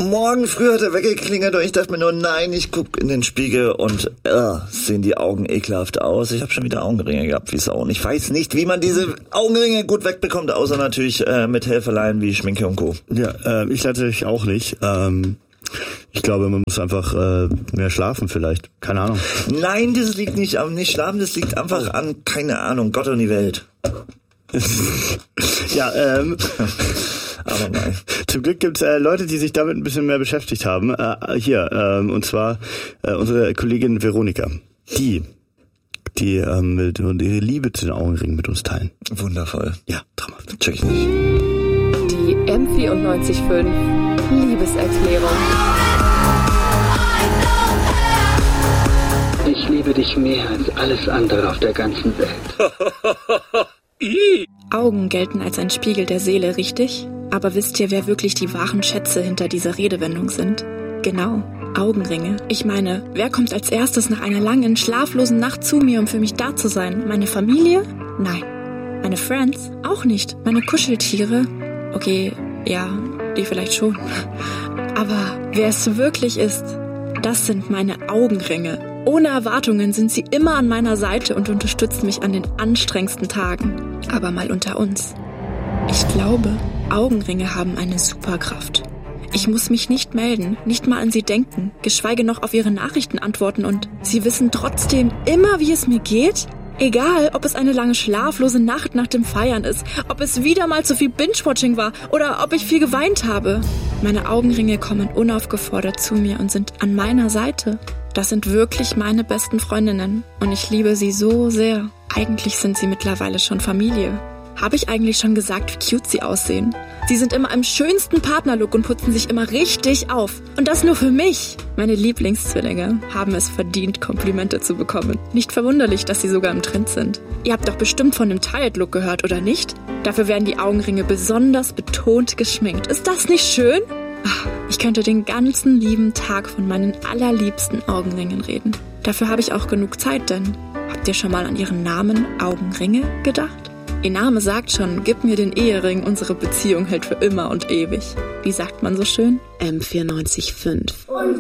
Morgen früh hat er weggeklingelt und ich dachte mir nur, nein, ich guck in den Spiegel und sehen die Augen ekelhaft aus. Ich habe schon wieder Augenringe gehabt, wie Sau. Und ich weiß nicht, wie man diese Augenringe gut wegbekommt, außer natürlich mit Helferlein wie Schminke und Co. Ja, ich natürlich auch nicht. Ich glaube, man muss einfach mehr schlafen vielleicht. Keine Ahnung. Nein, das liegt nicht am nicht schlafen, das liegt einfach an, keine Ahnung, Gott und die Welt. Ja, Aber nein. Zum Glück gibt's Leute, die sich damit ein bisschen mehr beschäftigt haben. Und zwar unsere Kollegin Veronika. Die will ihre Liebe zu den Augenringen mit uns teilen. Wundervoll. Ja, traumhaft. Check ich nicht. Die M94.5 Liebeserklärung. Ich liebe dich mehr als alles andere auf der ganzen Welt. Augen gelten als ein Spiegel der Seele, richtig? Aber wisst ihr, wer wirklich die wahren Schätze hinter dieser Redewendung sind? Genau, Augenringe. Ich meine, wer kommt als erstes nach einer langen, schlaflosen Nacht zu mir, um für mich da zu sein? Meine Familie? Nein. Meine Friends? Auch nicht. Meine Kuscheltiere? Okay, ja, die vielleicht schon. Aber wer es wirklich ist, das sind meine Augenringe. Ohne Erwartungen sind sie immer an meiner Seite und unterstützen mich an den anstrengendsten Tagen. Aber mal unter uns. Ich glaube, Augenringe haben eine Superkraft. Ich muss mich nicht melden, nicht mal an sie denken, geschweige noch auf ihre Nachrichten antworten und sie wissen trotzdem immer, wie es mir geht? Egal, ob es eine lange schlaflose Nacht nach dem Feiern ist, ob es wieder mal zu viel Binge-Watching war oder ob ich viel geweint habe. Meine Augenringe kommen unaufgefordert zu mir und sind an meiner Seite. Das sind wirklich meine besten Freundinnen und ich liebe sie so sehr. Eigentlich sind sie mittlerweile schon Familie. Habe ich eigentlich schon gesagt, wie cute sie aussehen? Sie sind immer im schönsten Partnerlook und putzen sich immer richtig auf. Und das nur für mich. Meine Lieblingszwillinge haben es verdient, Komplimente zu bekommen. Nicht verwunderlich, dass sie sogar im Trend sind. Ihr habt doch bestimmt von dem Tired Look gehört, oder nicht? Dafür werden die Augenringe besonders betont geschminkt. Ist das nicht schön? Ich könnte den ganzen lieben Tag von meinen allerliebsten Augenringen reden. Dafür habe ich auch genug Zeit, denn habt ihr schon mal an ihren Namen Augenringe gedacht? Ihr Name sagt schon, gib mir den Ehering, unsere Beziehung hält für immer und ewig. Wie sagt man so schön? M94.5. Und